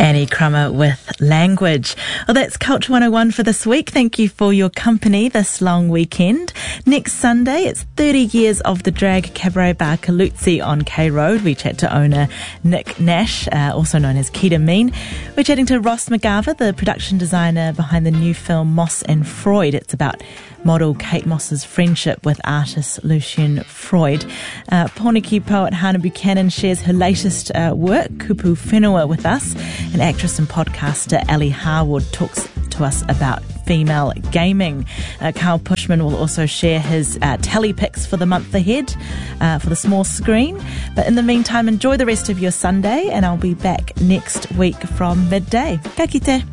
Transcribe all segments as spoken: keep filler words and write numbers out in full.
Annie Crummer with Language. Well, that's Culture one oh one for this week. Thank you for your company this long weekend. Next Sunday, it's thirty years of the drag cabaret bar Kalutsi on K Road. We chat to owner Nick Nash, uh, also known as Keita Mean. We're chatting to Ross McGarver, the production designer behind the new film Moss and Freud. It's about model Kate Moss's friendship with artist Lucian Freud. Uh, Pōneke poet Hannah Buchanan shares her latest uh, work, Kupu Whenua, with us. And actress and podcaster Ali Harwood talks to us about female gaming. Uh, Carl Pushman will also share his uh, tally picks for the month ahead uh, for the small screen. But in the meantime, enjoy the rest of your Sunday, and I'll be back next week from midday. Ka kite.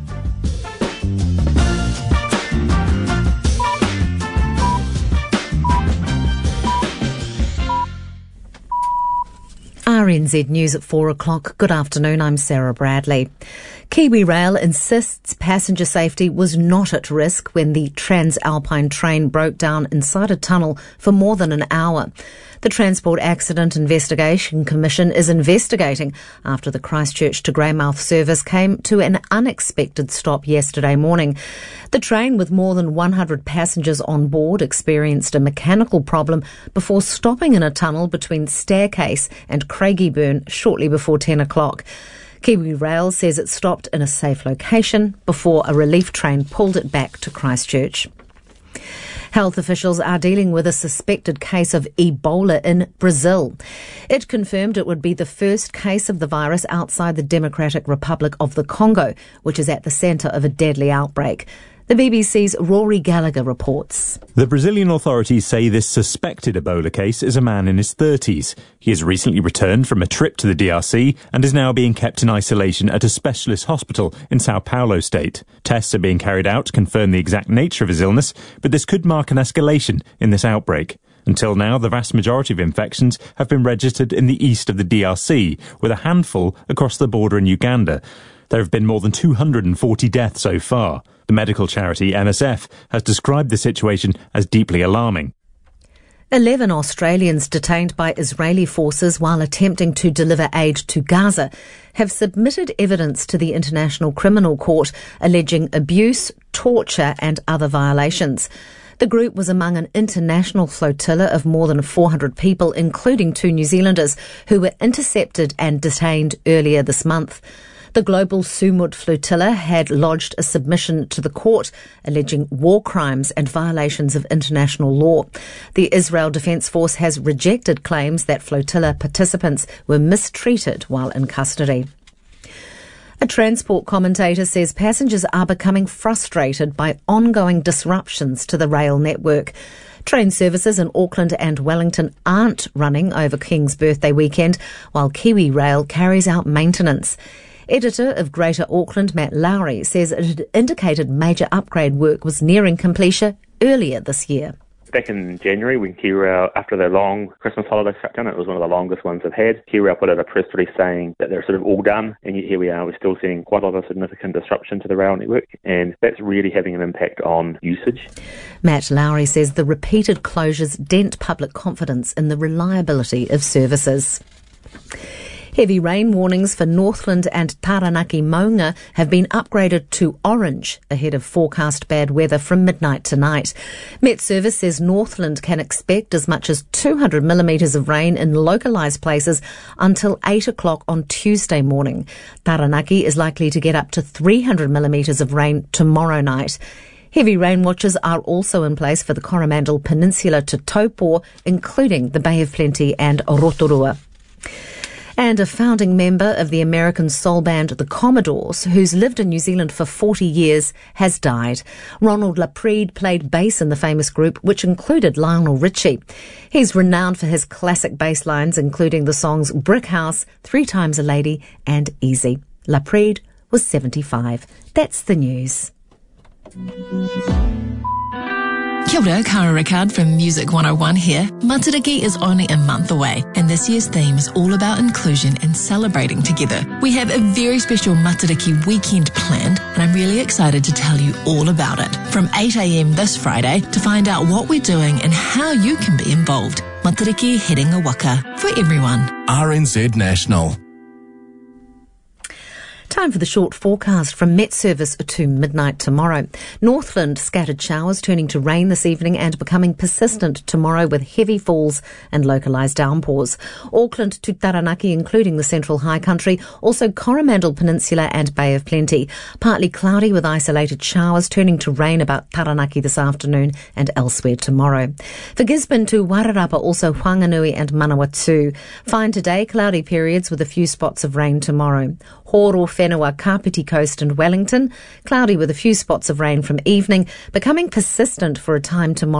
R N Z News at four o'clock. Good afternoon, I'm Sarah Bradley. KiwiRail insists passenger safety was not at risk when the Transalpine train broke down inside a tunnel for more than an hour. The Transport Accident Investigation Commission is investigating after the Christchurch to Greymouth service came to an unexpected stop yesterday morning. The train, with more than one hundred passengers on board, experienced a mechanical problem before stopping in a tunnel between Staircase and Craigieburn shortly before ten o'clock. KiwiRail says it stopped in a safe location before a relief train pulled it back to Christchurch. Health officials are dealing with a suspected case of Ebola in Brazil. It confirmed it would be the first case of the virus outside the Democratic Republic of the Congo, which is at the centre of a deadly outbreak. The B B C's Rory Gallagher reports. The Brazilian authorities say this suspected Ebola case is a man in his thirties. He has recently returned from a trip to the D R C and is now being kept in isolation at a specialist hospital in Sao Paulo state. Tests are being carried out to confirm the exact nature of his illness, but this could mark an escalation in this outbreak. Until now, the vast majority of infections have been registered in the east of the D R C, with a handful across the border in Uganda. There have been more than two hundred forty deaths so far. The medical charity M S F has described the situation as deeply alarming. Eleven Australians detained by Israeli forces while attempting to deliver aid to Gaza have submitted evidence to the International Criminal Court alleging abuse, torture and other violations. The group was among an international flotilla of more than four hundred people, including two New Zealanders, who were intercepted and detained earlier this month. The Global Sumut flotilla had lodged a submission to the court alleging war crimes and violations of international law. The Israel Defence Force has rejected claims that flotilla participants were mistreated while in custody. A transport commentator says passengers are becoming frustrated by ongoing disruptions to the rail network. Train services in Auckland and Wellington aren't running over King's birthday weekend, while KiwiRail carries out maintenance. Editor of Greater Auckland, Matt Lowry, says it had indicated major upgrade work was nearing completion earlier this year. Back in January, when KiwiRail, after their long Christmas holiday shutdown, it was one of the longest ones they've had, KiwiRail put out a press release saying that they're sort of all done, and yet here we are, we're still seeing quite a lot of significant disruption to the rail network, and that's really having an impact on usage. Matt Lowry says the repeated closures dent public confidence in the reliability of services. Heavy rain warnings for Northland and Taranaki Maunga have been upgraded to orange ahead of forecast bad weather from midnight tonight. Met Service says Northland can expect as much as two hundred millimetres of rain in localised places until eight o'clock on Tuesday morning. Taranaki is likely to get up to three hundred millimetres of rain tomorrow night. Heavy rain watches are also in place for the Coromandel Peninsula to Taupo, including the Bay of Plenty and Rotorua. And a founding member of the American soul band The Commodores, who's lived in New Zealand for forty years, has died. Ronald Laprede played bass in the famous group, which included Lionel Richie. He's renowned for his classic bass lines, including the songs Brick House, Three Times a Lady and Easy. Laprede was seventy-five. That's the news. Kia ora, Cara Ricard from Music one oh one here. Matariki is only a month away, and this year's theme is all about inclusion and celebrating together. We have a very special Matariki weekend planned, and I'm really excited to tell you all about it. From eight a.m. this Friday to find out what we're doing and how you can be involved. Matariki Herenga Waka for everyone. R N Z National. Time for the short forecast from Met Service to midnight tomorrow. Northland, scattered showers turning to rain this evening and becoming persistent tomorrow with heavy falls and localised downpours. Auckland to Taranaki, including the Central High Country, also Coromandel Peninsula and Bay of Plenty. Partly cloudy with isolated showers turning to rain about Taranaki this afternoon and elsewhere tomorrow. For Gisborne to Wairarapa, also Whanganui and Manawatu. Fine today, cloudy periods with a few spots of rain tomorrow. Horo, Whenua, Kapiti Coast and Wellington, cloudy with a few spots of rain from evening, becoming persistent for a time tomorrow.